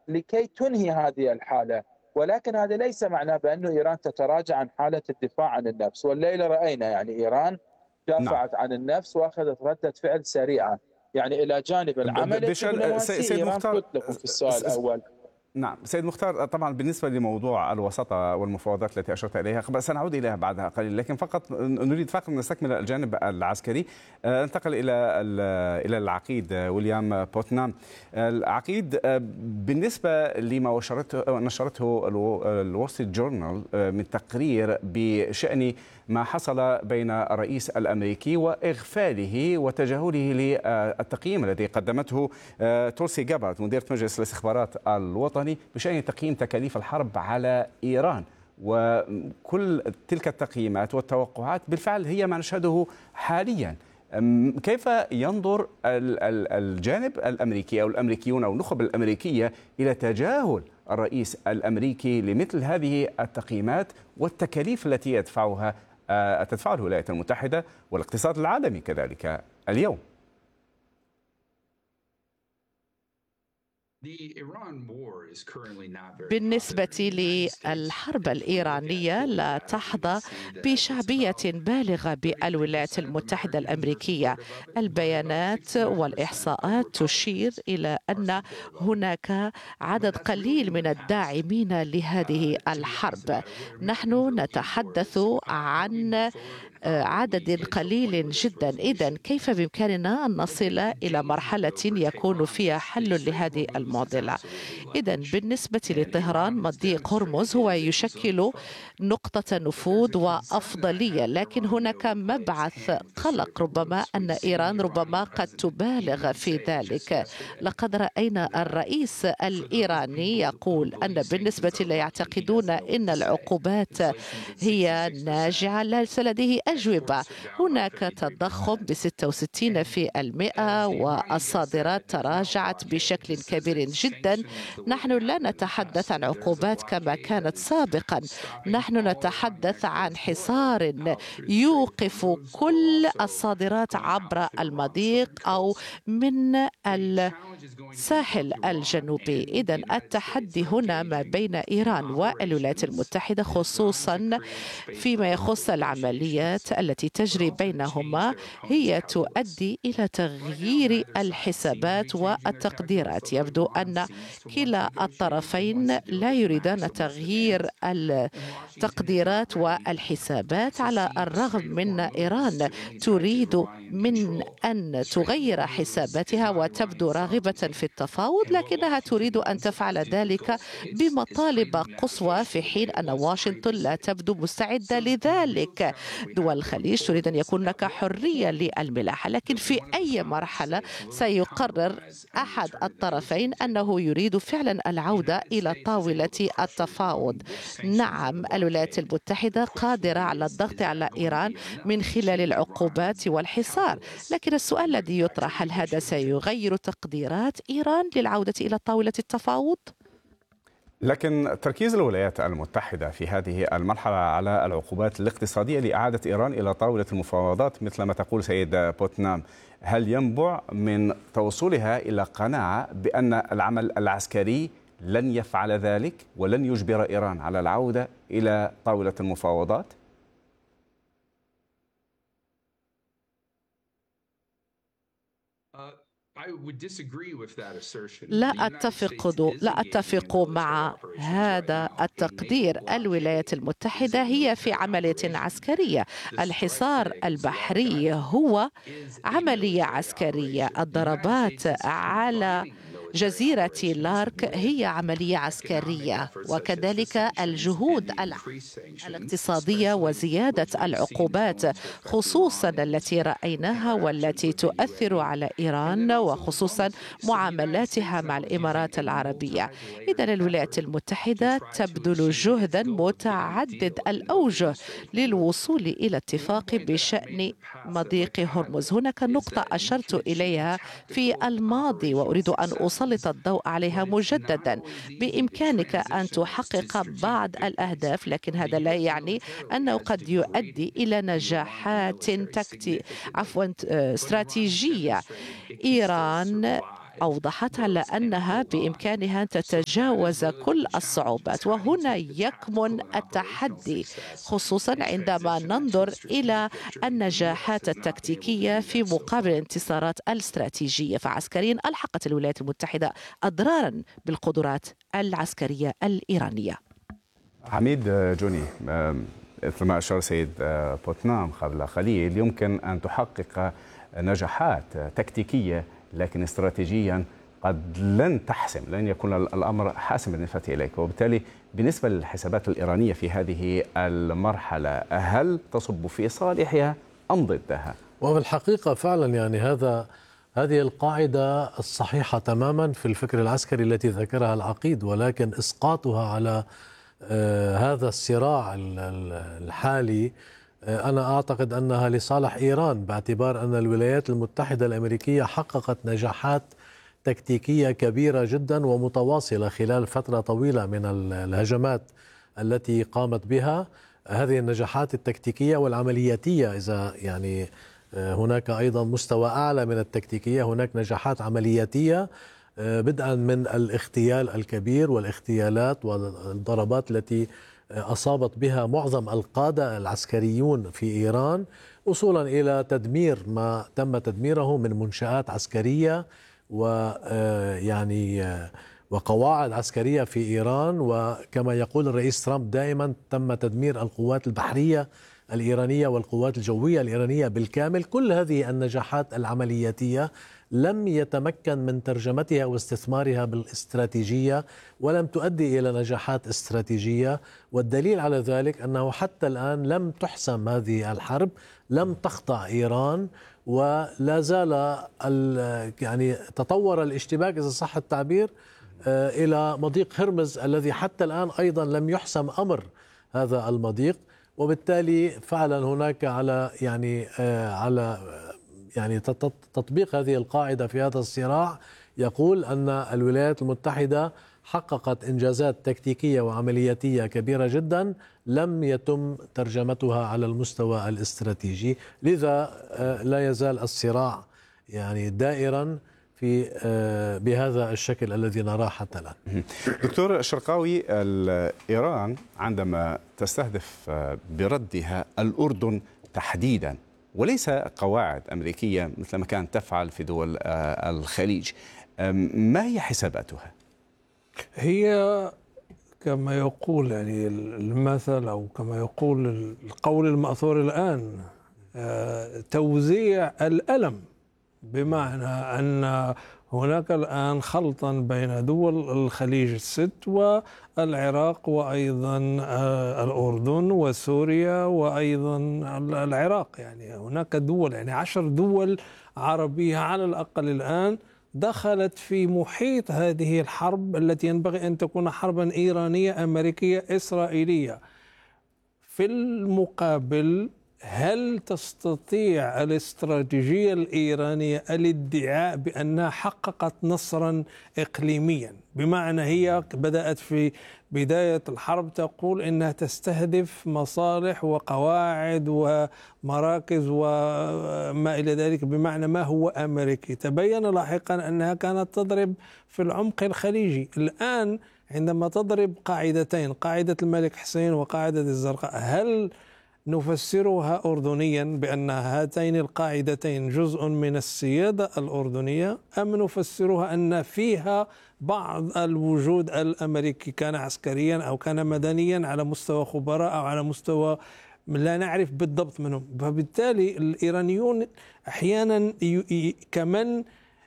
لكي تنهي هذه الحالة. ولكن هذا ليس معناه بأن إيران تتراجع عن حالة الدفاع عن النفس. والليلة رأينا يعني إيران نعم. دافعت عن النفس وأخذت ردة فعل سريعة. يعني إلى جانب العمل الدبلوماسي سيد إيران مختار، تتلف في السؤال الأول. نعم سيد مختار، طبعا بالنسبة لموضوع الوساطة والمفاوضات التي أشرت إليها سنعود إليها بعدها قليلا، لكن فقط نريد فقط نستكمل الجانب العسكري. ننتقل إلى العقيد ويليام بوتنام. العقيد، بالنسبة لما نشرته الول ستريت جورنال من تقرير بشأن ما حصل بين الرئيس الأمريكي وإغفاله وتجاهله للتقييم الذي قدمته تولسي جابارد مديرة مجلس الاستخبارات الوطني بشأن تقييم تكاليف الحرب على إيران، وكل تلك التقييمات والتوقعات بالفعل هي ما نشهده حاليا. كيف ينظر الجانب الأمريكي أو الأمريكيون أو النخب الأمريكية إلى تجاهل الرئيس الأمريكي لمثل هذه التقييمات والتكاليف التي تدفعها الولايات المتحدة والاقتصاد العالمي كذلك اليوم؟ بالنسبة للحرب الإيرانية لا تحظى بشعبية بالغة بالولايات المتحدة الأمريكية. البيانات والإحصاءات تشير إلى أن هناك عدد قليل من الداعمين لهذه الحرب. نحن نتحدث عن عدد قليل جدا. إذن كيف بإمكاننا أن نصل إلى مرحلة يكون فيها حل لهذه المعضلة؟ إذن بالنسبة لطهران، مضيق هرمز هو يشكل نقطة نفوذ وأفضلية، لكن هناك مبعث قلق ربما أن إيران ربما قد تبالغ في ذلك. لقد رأينا الرئيس الإيراني يقول أن بالنسبة لا يعتقدون أن العقوبات هي ناجعة، ليس لديه أجوبة. هناك تضخم ب66% والصادرات تراجعت بشكل كبير جدا. نحن لا نتحدث عن عقوبات كما كانت سابقا، نحن نتحدث عن حصار يوقف كل الصادرات عبر المضيق أو من الساحل الجنوبي. إذن التحدي هنا ما بين إيران والولايات المتحدة، خصوصا فيما يخص العمليات التي تجري بينهما، هي تؤدي إلى تغيير الحسابات والتقديرات. يبدو أن كلا الطرفين لا يريدان تغيير التقديرات والحسابات، على الرغم من إيران تريد من أن تغير حساباتها وتبدو راغبة في التفاوض، لكنها تريد أن تفعل ذلك بمطالب قصوى، في حين أن واشنطن لا تبدو مستعدة لذلك. دول الخليج تريد أن يكون هناك حرية للملاحة، لكن في أي مرحلة سيقرر أحد الطرفين أنه يريد فعلا العودة إلى طاولة التفاوض. نعم، الولايات المتحدة قادرة على الضغط على إيران من خلال العقوبات والحصار، لكن السؤال الذي يطرح: هل هذا سيغير تقديرات إيران للعودة إلى طاولة التفاوض؟ لكن تركيز الولايات المتحدة في هذه المرحلة على العقوبات الاقتصادية لإعادة إيران إلى طاولة المفاوضات مثل ما تقول سيد بوتنام، هل ينبع من توصلها إلى قناعة بأن العمل العسكري لن يفعل ذلك ولن يجبر إيران على العودة إلى طاولة المفاوضات؟ لا أتفق مع هذا التقدير. الولايات المتحدة هي في عملية عسكرية. الحصار البحري هو عملية عسكرية. الضربات على جزيرة لارك هي عملية عسكرية، وكذلك الجهود الاقتصادية وزيادة العقوبات خصوصا التي رأيناها والتي تؤثر على إيران، وخصوصا معاملاتها مع الإمارات العربية. إذن الولايات المتحدة تبذل جهدا متعدد الأوجه للوصول إلى اتفاق بشأن مضيق هرمز. هناك نقطة أشرت إليها في الماضي وأريد أن أسلط الضوء عليها مجددا. بإمكانك أن تحقق بعض الأهداف، لكن هذا لا يعني أنه قد يؤدي إلى نجاحات استراتيجية. إيران أوضحت على أنها بإمكانها أن تتجاوز كل الصعوبات، وهنا يكمن التحدي خصوصا عندما ننظر إلى النجاحات التكتيكية في مقابل الانتصارات الاستراتيجية. فعسكريا ألحقت الولايات المتحدة أضرارا بالقدرات العسكرية الإيرانية. عميد جوني، مثل ما أشار سيد بوتنام قبل قليل، يمكن أن تحقق نجاحات تكتيكية لكن استراتيجيا قد لن يكون الأمر حاسم بالنسبة إليك، وبالتالي بالنسبة للحسابات الإيرانية في هذه المرحلة هل تصب في صالحها أم ضدها؟ وفي الحقيقة فعلا يعني هذه القاعدة الصحيحة تماما في الفكر العسكري التي ذكرها العقيد، ولكن إسقاطها على هذا الصراع الحالي أنا أعتقد أنها لصالح إيران، باعتبار أن الولايات المتحدة الأمريكية حققت نجاحات تكتيكية كبيرة جدا ومتواصلة خلال فترة طويلة من الهجمات التي قامت بها. هذه النجاحات التكتيكية والعملياتية، إذا يعني هناك أيضا مستوى أعلى من التكتيكية، هناك نجاحات عملياتية بدءا من الاغتيال الكبير والاغتيالات والضربات التي أصابت بها معظم القادة العسكريون في إيران، وصولا إلى تدمير ما تم تدميره من منشآت عسكرية ويعني وقواعد عسكرية في إيران. وكما يقول الرئيس ترامب دائما تم تدمير القوات البحرية الإيرانية والقوات الجوية الإيرانية بالكامل. كل هذه النجاحات العملياتية لم يتمكن من ترجمتها واستثمارها بالاستراتيجية، ولم تؤدي إلى نجاحات استراتيجية. والدليل على ذلك أنه حتى الآن لم تحسم هذه الحرب، لم تخضع إيران، ولا زال يعني تطور الاشتباك إذا صح التعبير إلى مضيق هرمز الذي حتى الآن أيضا لم يحسم أمر هذا المضيق. وبالتالي فعلا هناك على تطبيق هذه القاعدة في هذا الصراع يقول أن الولايات المتحدة حققت إنجازات تكتيكية وعملياتية كبيرة جدا لم يتم ترجمتها على المستوى الاستراتيجي، لذا لا يزال الصراع يعني دائرا بهذا الشكل الذي نراه حتى الآن. دكتور الشرقاوي، إيران عندما تستهدف بردها الأردن تحديدا وليس قواعد أمريكية مثل ما كانت تفعل في دول الخليج، ما هي حساباتها؟ هي كما يقول يعني المثل أو كما يقول القول المأثور الآن توزيع الألم، بمعنى أن هناك الآن خلطا بين دول الخليج الست والعراق وأيضا الأردن وسوريا وأيضا العراق. يعني هناك دول، يعني 10 دول عربية على الأقل الآن دخلت في محيط هذه الحرب التي ينبغي أن تكون حربا إيرانية أمريكية إسرائيلية. في المقابل، هل تستطيع الاستراتيجية الإيرانية الادعاء بأنها حققت نصرا إقليميا؟ بمعنى هي بدأت في بداية الحرب تقول إنها تستهدف مصالح وقواعد ومراكز وما إلى ذلك، بمعنى ما هو أمريكي. تبين لاحقا أنها كانت تضرب في العمق الخليجي. الآن عندما تضرب قاعدتين، قاعدة الملك حسين وقاعدة الزرقاء، هل نفسرها أردنيا بأن هاتين القاعدتين جزء من السيادة الأردنية، أم نفسرها أن فيها بعض الوجود الأمريكي كان عسكريا أو كان مدنيا على مستوى خبراء أو على مستوى لا نعرف بالضبط منهم؟ فبالتالي الإيرانيون أحيانا كمن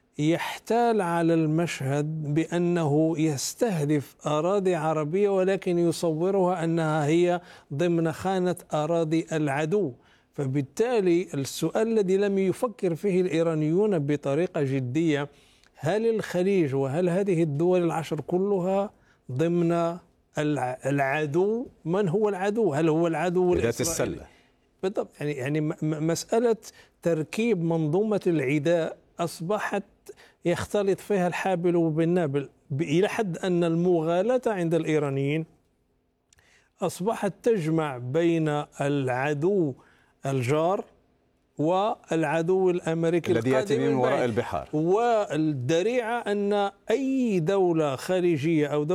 يحتال على المشهد بأنه يستهدف أراضي عربية ولكن يصورها أنها هي ضمن خانة أراضي العدو. فبالتالي السؤال الذي لم يفكر فيه الإيرانيون بطريقة جدية، هل الخليج وهل هذه الدول ال10 كلها ضمن العدو؟ من هو العدو؟ هل هو العدو ذات السلة؟ بالضبط. يعني مسألة تركيب منظومة العداء أصبحت يختلط فيها الحابل بالنابل، إلى حد أن المغالاة عند الإيرانيين أصبحت تجمع بين العدو الجار والعدو الأمريكي الذي يأتي من وراء البحر. البحار. والذريعة أن أي دولة خارجية أو